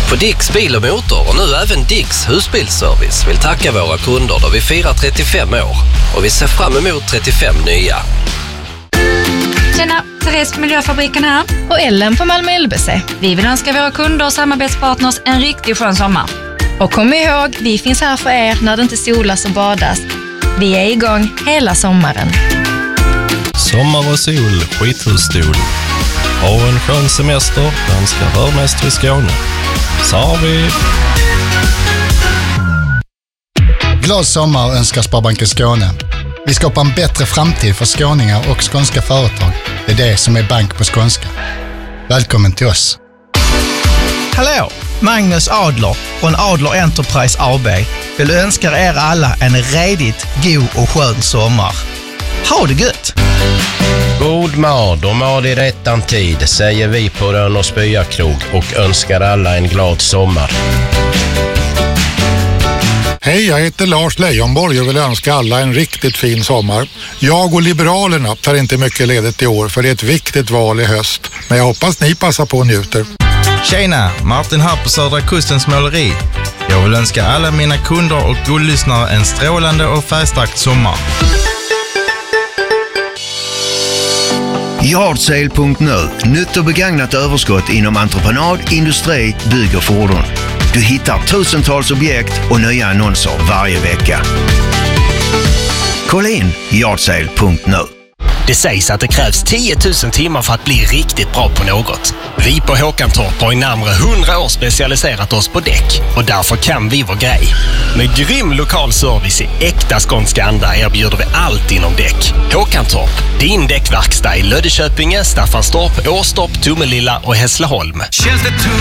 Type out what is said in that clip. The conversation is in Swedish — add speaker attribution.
Speaker 1: På Dicks bil och motor och nu även Dicks husbilsservice vill tacka våra kunder då vi firar 35 år. Och vi ser fram emot 35 nya.
Speaker 2: Tjena, Therese på Miljöfabriken här.
Speaker 3: Och Ellen på Malmö LBC.
Speaker 2: Vi vill önska våra kunder och samarbetspartners en riktigt skön sommar.
Speaker 3: Och kom ihåg, vi finns här för er när det inte solas och badas. Vi är igång hela sommaren.
Speaker 4: Sommar och sol, skithusstol. Ha en skön semester, danska rörmästare i Skåne. Så har vi.
Speaker 5: Glad sommar önskar Sparbanken Skåne. Vi skapar en bättre framtid för skåningar och skånska företag. Det är det som är bank på skånska. Välkommen till oss.
Speaker 6: Hallå, Magnus Adler från Adler Enterprise AB vill önska er alla en redigt god och skön sommar. Ha det gött!
Speaker 7: God mad och mad i rättan tid, säger vi på Rönn och Spyakrog och önskar alla en glad sommar.
Speaker 8: Hej, jag heter Lars Leijonborg och vill önska alla en riktigt fin sommar. Jag och Liberalerna tar inte mycket ledigt i år för det är ett viktigt val i höst. Men jag hoppas ni passar på och njuter.
Speaker 9: Tjena, Martin här på Södra Kustens måleri. Jag vill önska alla mina kunder och guldlyssnare en strålande och färgstark sommar.
Speaker 10: Yardsale.nu. Nytt och begagnat överskott inom entreprenad, industri, bygg och fordon. Du hittar tusentals objekt och nya annonser varje vecka. Kolla in Yardsale.nu.
Speaker 11: Det sägs att det krävs 10 000 timmar för att bli riktigt bra på något. Vi på Håkantorp har i närmare 100 år specialiserat oss på däck och därför kan vi vår grej. Med grym lokal service i äkta skånska anda erbjuder vi allt inom däck. Håkantorp, din däckverkstad i Löddeköpinge, Staffanstorp, Åstorp, Tomelilla och Hässleholm.